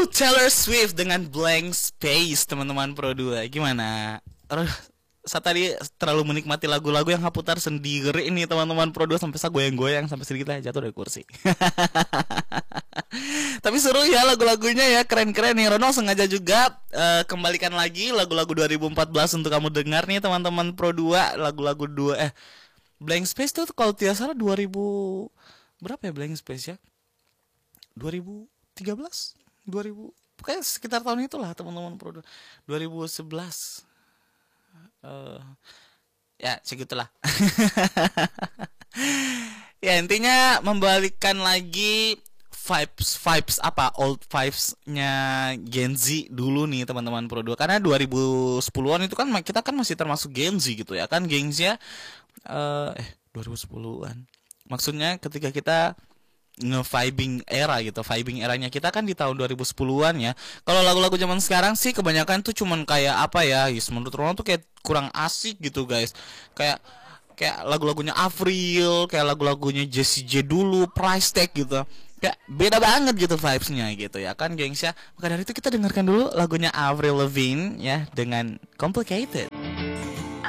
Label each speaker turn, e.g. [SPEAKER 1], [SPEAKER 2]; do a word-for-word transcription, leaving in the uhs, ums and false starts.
[SPEAKER 1] Taylor Swift dengan Blank Space, teman-teman Pro dua. Gimana? Saya tadi terlalu menikmati lagu-lagu yang Haputar sendiri ini, teman-teman Pro dua, sampai saya goyang-goyang sampai sedikit aja jatuh dari kursi. Tapi seru ya lagu-lagunya ya, keren-keren nih. Ronald sengaja juga uh, kembalikan lagi lagu-lagu dua ribu empat belas untuk kamu dengar nih, teman-teman Pro dua. Lagu-lagu dua eh Blank Space tuh kalau tidak salah dua ribu berapa ya Blank Space ya? dua ribu tiga belas, dua ribu, pokoknya sekitar tahun itulah, teman-teman Pro dua ribu sebelas. Uh, ya segitulah. Ya intinya membalikkan lagi vibes vibes apa old vibes-nya Gen Z dulu nih, teman-teman Pro dua. Karena dua ribu sepuluhan itu kan kita kan masih termasuk Gen Z gitu ya kan, gengsnya uh, eh dua ribu sepuluhan. Maksudnya ketika kita nge-vibing era gitu, vibing eranya kita kan di tahun dua ribu sepuluhan ya. Kalau lagu-lagu zaman sekarang sih kebanyakan tuh cuman kayak apa ya, yes, menurut Ronald tuh kayak kurang asik gitu guys. Kayak kayak lagu-lagunya Avril, kayak lagu-lagunya Jessie J dulu, Price Tag gitu. Kayak beda banget gitu vibes-nya gitu ya kan gengs ya. Maka dari itu kita dengarkan dulu lagunya Avril Lavigne ya dengan Complicated.